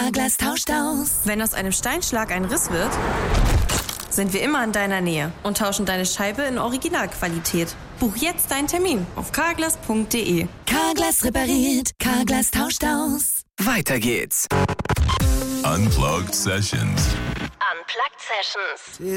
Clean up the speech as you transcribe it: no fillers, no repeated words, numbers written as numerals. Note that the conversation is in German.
Carglass tauscht aus. Wenn aus einem Steinschlag ein Riss wird, sind wir immer in deiner Nähe und tauschen deine Scheibe in Originalqualität. Buch jetzt deinen Termin auf carglass.de. Carglass repariert, Carglass tauscht aus. Weiter geht's. Unplugged Sessions. Unplugged Sessions.